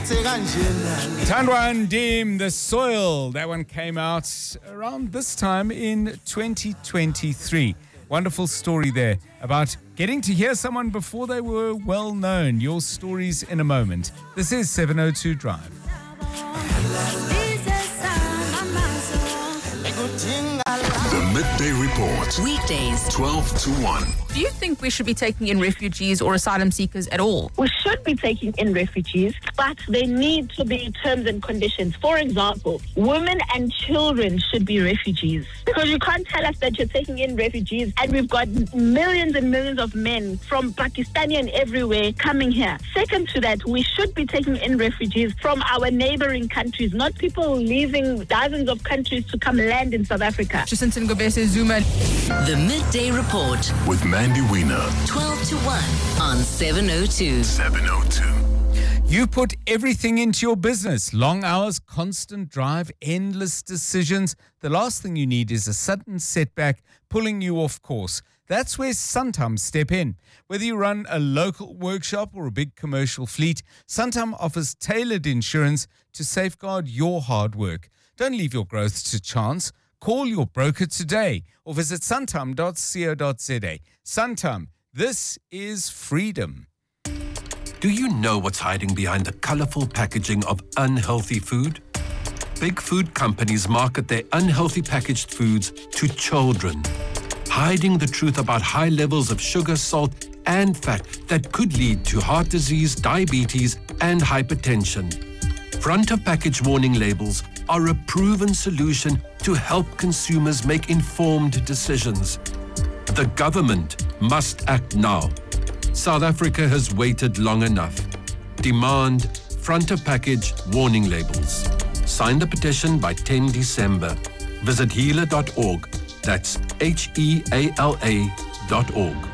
Tandwan Dim, The Soil. That one came out around this time in 2023. Wonderful story there about getting to hear someone before they were well known. Your stories in a moment. This is 702 Drive. The Midday Report. Weekdays, 12 to 1. Do you think we should be taking in refugees or asylum seekers at all? We should be taking in refugees, but there need to be terms and conditions. For example, women and children should be refugees. Because you can't tell us that you're taking in refugees and we've got millions and millions of men from Pakistan and everywhere coming here. Second to that, we should be taking in refugees from our neighboring countries, not people leaving dozens of countries to come land in South Africa. Jacinta Ngobese Zuma. The Midday Report, With Mandy Wiener. 12 to 1 on 702. 702. You put everything into your business. Long hours, constant drive, endless decisions. The last thing you need is a sudden setback pulling you off course. That's where Santam step in. Whether you run a local workshop or a big commercial fleet, Santam offers tailored insurance to safeguard your hard work. Don't leave your growth to chance. Call your broker today or visit santam.co.za. Santam, this is freedom. Do you know what's hiding behind the colorful packaging of unhealthy food? Big food companies market their unhealthy packaged foods to children, hiding the truth about high levels of sugar, salt, and fat that could lead to heart disease, diabetes, and hypertension. Front of package warning labels are a proven solution to help consumers make informed decisions. The government must act now. South Africa has waited long enough. Demand front of package warning labels. Sign the petition by 10 December. Visit healer.org. That's HEALA.org.